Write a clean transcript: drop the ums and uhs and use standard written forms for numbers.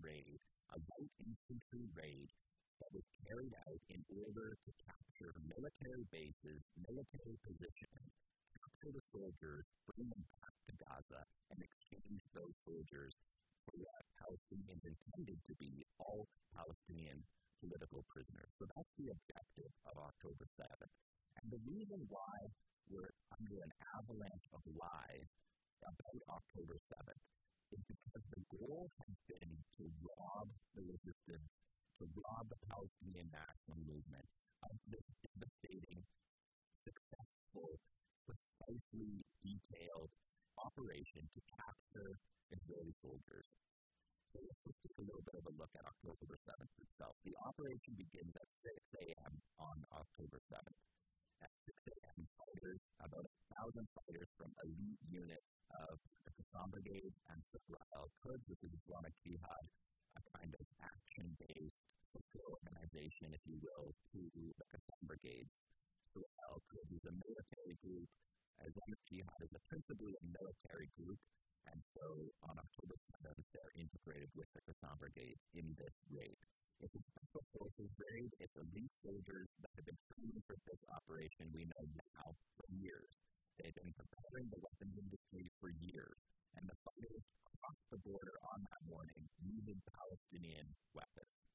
raid, a light infantry raid that was carried out in order to capture military bases, military positions, capture the soldiers, bring them back to Gaza, and exchange those soldiers for what Palestinians intended to be all Palestinian political prisoners. So that's the objective of October 7th. And the reason why we're under an avalanche of lies about October 7th is because the goal has been to rob the resistance, to rob the Palestinian national movement of this devastating, successful, precisely detailed operation to capture Israeli soldiers. So let's just take a little bit of a look at October 7th itself. The operation begins at 6 a.m. on October 7th. At 6 a.m., fighters, about 1,000 fighters from elite units of the Qassam Brigade and Safra al-Quds, which is Islamic Jihad, a kind of action-based social organization, if you will, to the Qassam Brigades. Safra al-Quds is a military group. Islamic Jihad is principally a military group, and so on October 7th, they're integrated with the Qassam Brigade in this raid. It's a special forces raid. It's elite soldiers that have been training for this operation, we know now, for years. They've been preparing the weapons industry for years, and the fighters crossed the border on that morning using Palestinian weapons.